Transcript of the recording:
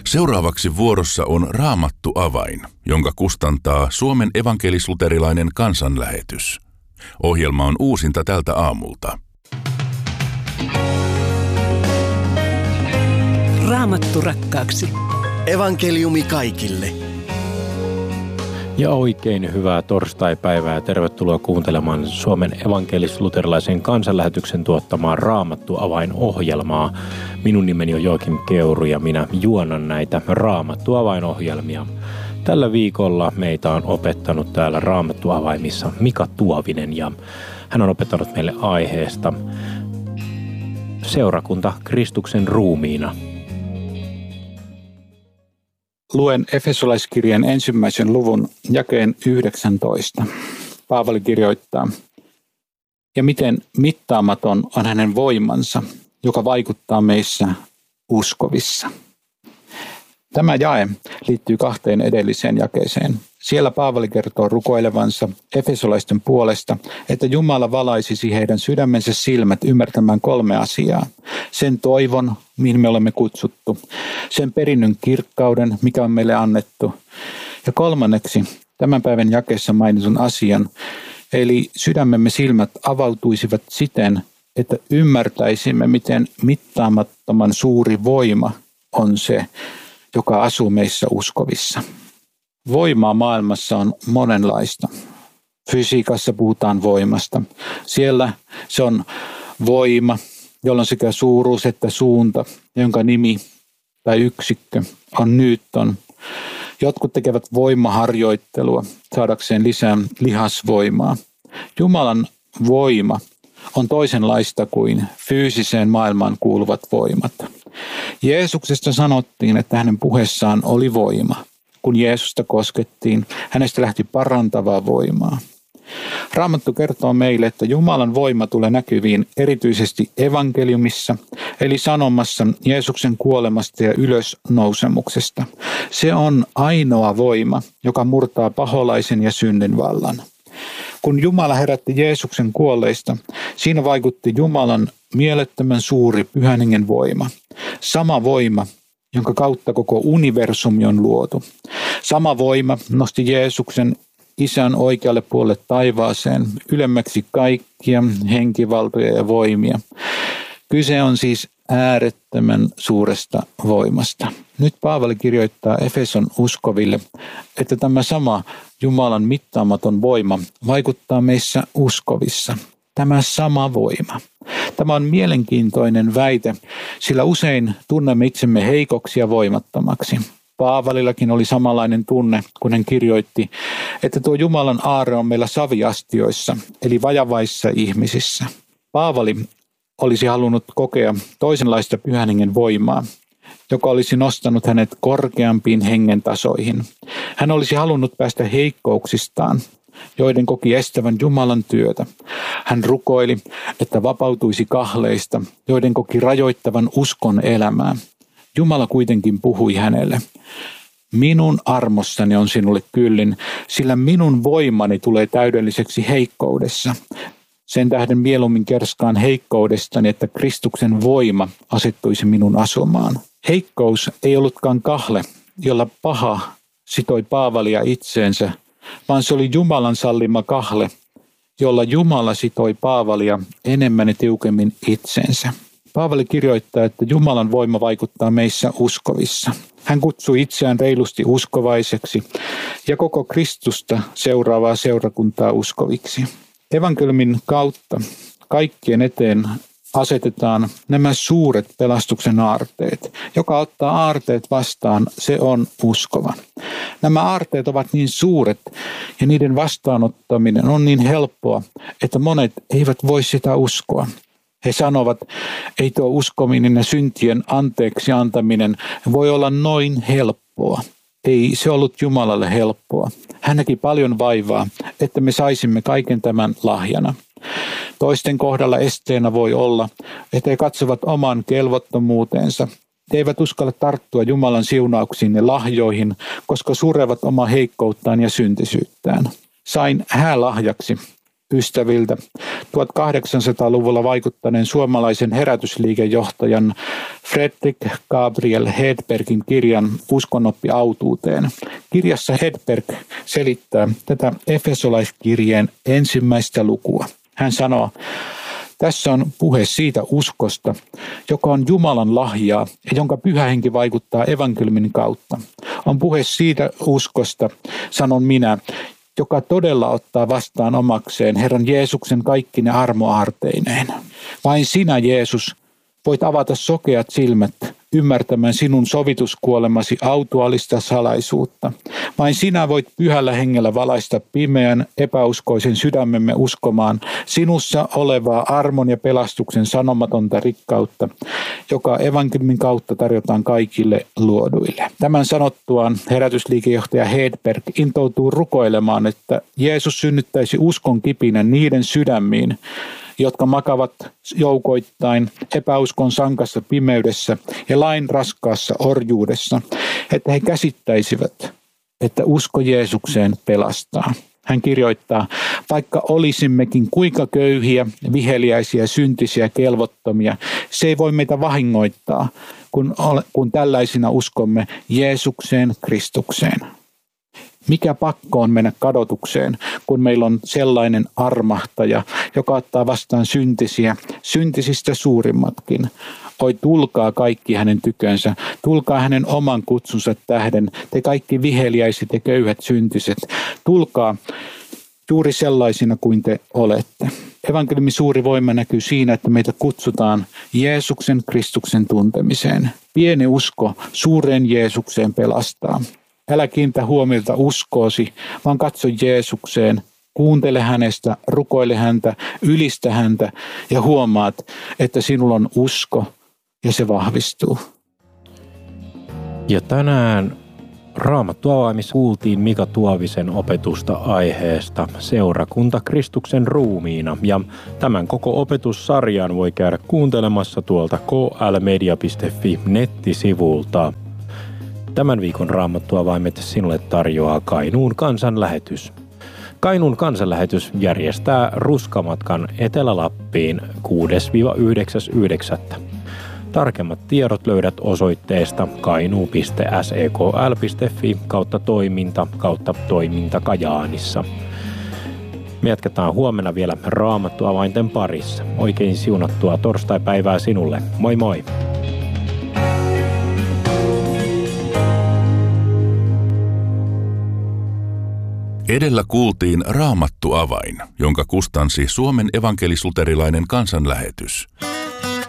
Seuraavaksi vuorossa on Raamattu avain, jonka kustantaa Suomen evankelis-luterilainen kansanlähetys. Ohjelma on uusinta tältä aamulta. Raamattu rakkaaksi. Evankeliumi kaikille. Ja oikein hyvää torstaipäivää ja tervetuloa kuuntelemaan Suomen evankelis-luterilaisen kansanlähetyksen tuottamaa Raamattu avain-ohjelmaa. Minun nimeni on Joakim Keuru ja minä juonan näitä Raamattu avain-ohjelmia. Tällä viikolla meitä on opettanut täällä Raamattu avaimissa Mika Tuovinen ja hän on opettanut meille aiheesta seurakunta Kristuksen ruumiina. Luen Efesolaiskirjan 1. luvun jakeen 19. Paavali kirjoittaa: ja miten mittaamaton on hänen voimansa, joka vaikuttaa meissä uskovissa. Tämä jae liittyy kahteen edelliseen jakeeseen. Siellä Paavali kertoo rukoilevansa efesolaisten puolesta, että Jumala valaisisi heidän sydämensä silmät ymmärtämään 3 asiaa. Sen toivon, mihin me olemme kutsuttu, sen perinnön kirkkauden, mikä on meille annettu, ja 3. tämän päivän jakeessa mainitun asian, eli sydämemme silmät avautuisivat siten, että ymmärtäisimme, miten mittaamattoman suuri voima on se, joka asuu meissä uskovissa. Voimaa maailmassa on monenlaista. Fysiikassa puhutaan voimasta. Siellä se on voima, jolla on sekä suuruus että suunta, jonka nimi tai yksikkö on Newton. Jotkut tekevät voimaharjoittelua saadakseen lisää lihasvoimaa. Jumalan voima on toisenlaista kuin fyysiseen maailmaan kuuluvat voimat. Jeesuksesta sanottiin, että hänen puheessaan oli voima. Kun Jeesusta koskettiin, hänestä lähti parantavaa voimaa. Raamattu kertoo meille, että Jumalan voima tulee näkyviin erityisesti evankeliumissa, eli sanomassa Jeesuksen kuolemasta ja ylösnousemuksesta. Se on ainoa voima, joka murtaa paholaisen ja synnin vallan. Kun Jumala herätti Jeesuksen kuolleista, siinä vaikutti Jumalan mielettömän suuri Pyhän Hengen voima. Sama voima, jonka kautta koko universumi on luotu. Sama voima nosti Jeesuksen Isän oikealle puolelle taivaaseen, ylemmäksi kaikkia henkivaltoja ja voimia. Kyse on siis äärettömän suuresta voimasta. Nyt Paavali kirjoittaa Efeson uskoville, että tämä sama Jumalan mittaamaton voima vaikuttaa meissä uskovissa. Tämä sama voima. Tämä on mielenkiintoinen väite, sillä usein tunnemme itsemme heikoksi ja voimattomaksi. Paavalillakin oli samanlainen tunne, kun hän kirjoitti, että tuo Jumalan aarre on meillä saviastioissa, eli vajavaissa ihmisissä. Paavali olisi halunnut kokea toisenlaista Pyhän Hengen voimaa, joka olisi nostanut hänet korkeampiin hengen tasoihin. Hän olisi halunnut päästä heikkouksistaan, joiden koki estävän Jumalan työtä. Hän rukoili, että vapautuisi kahleista, joiden koki rajoittavan uskon elämää. Jumala kuitenkin puhui hänelle: minun armossani on sinulle kyllin, sillä minun voimani tulee täydelliseksi heikkoudessa. Sen tähden mieluummin kerskaan heikkoudestani, että Kristuksen voima asettuisi minun asumaan. Heikkous ei ollutkaan kahle, jolla paha sitoi Paavalia itseensä, vaan se oli Jumalan sallima kahle, jolla Jumala sitoi Paavalia enemmän ja tiukemmin itseensä. Paavali kirjoittaa, että Jumalan voima vaikuttaa meissä uskovissa. Hän kutsui itseään reilusti uskovaiseksi ja koko Kristusta seuraavaa seurakuntaa uskoviksi. Evankeliumin kautta kaikkien eteen asetetaan nämä suuret pelastuksen aarteet. Joka ottaa aarteet vastaan, se on uskova. Nämä aarteet ovat niin suuret ja niiden vastaanottaminen on niin helppoa, että monet eivät voi sitä uskoa. He sanovat, ei tuo uskominen ja syntien anteeksi antaminen voi olla noin helppoa. Ei se ollut Jumalalle helppoa. Hän näki paljon vaivaa, että me saisimme kaiken tämän lahjana. Toisten kohdalla esteenä voi olla, että he katsovat oman kelvottomuutensa. He eivät uskalla tarttua Jumalan siunauksiin ja lahjoihin, koska surevat omaa heikkouttaan ja syntisyyttään. Sain häälahjaksi ystäviltä 1800-luvulla vaikuttaneen suomalaisen herätysliikejohtajan Fredrik Gabriel Hedbergin kirjan Uskonoppi autuuteen. Kirjassa Hedberg selittää tätä Efesolaiskirjeen ensimmäistä lukua. Hän sanoo, tässä on puhe siitä uskosta, joka on Jumalan lahjaa ja jonka Pyhä Henki vaikuttaa evankeliumin kautta. On puhe siitä uskosta, sanon minä, joka todella ottaa vastaan omakseen Herran Jeesuksen kaikkine armoaarteineen. Vain sinä, Jeesus, voit avata sokeat silmät ymmärtämään sinun sovituskuolemasi autuaalista salaisuutta. Vain sinä voit Pyhällä Hengellä valaista pimeän, epäuskoisen sydämemme uskomaan sinussa olevaa armon ja pelastuksen sanomatonta rikkautta, joka evankeliumin kautta tarjotaan kaikille luoduille. Tämän sanottuaan herätysliikejohtaja Hedberg intoutuu rukoilemaan, että Jeesus synnyttäisi uskon kipinän niiden sydämiin, jotka makavat joukoittain epäuskon sankassa pimeydessä ja lain raskaassa orjuudessa, että he käsittäisivät, että usko Jeesukseen pelastaa. Hän kirjoittaa, vaikka olisimmekin kuinka köyhiä, viheliäisiä, syntisiä, kelvottomia, se ei voi meitä vahingoittaa, kun tällaisina uskomme Jeesukseen Kristukseen. Mikä pakko on mennä kadotukseen, kun meillä on sellainen armahtaja, joka ottaa vastaan syntisiä, syntisistä suurimmatkin. Oi, tulkaa kaikki hänen tykönsä, tulkaa hänen oman kutsunsa tähden, te kaikki viheliäiset ja köyhät syntiset. Tulkaa juuri sellaisina kuin te olette. Evankeliumin suuri voima näkyy siinä, että meitä kutsutaan Jeesuksen Kristuksen tuntemiseen. Pieni usko suureen Jeesukseen pelastaa. Älä kiinnitä huomiota uskoosi, vaan katso Jeesukseen, kuuntele hänestä, rukoile häntä, ylistä häntä ja huomaat, että sinulla on usko ja se vahvistuu. Ja tänään Raamattu avaimissa kuultiin Mika Tuovisen opetusta aiheesta Seurakunta Kristuksen ruumiina, ja tämän koko opetussarjan voi käydä kuuntelemassa tuolta klmedia.fi nettisivulta. Tämän viikon Raamattu avaimet sinulle tarjoaa Kainuun kansanlähetys. Kainuun kansanlähetys järjestää ruskamatkan Etelä-Lappiin 6-9.9. Tarkemmat tiedot löydät osoitteesta kainuu.sekl.fi/toiminta Kajaanissa. Me jatketaan huomenna vielä Raamattu avainten parissa. Oikein siunattua torstaipäivää sinulle. Moi moi! Edellä kuultiin Raamattu avain, jonka kustansi Suomen evankelis-luterilainen kansanlähetys.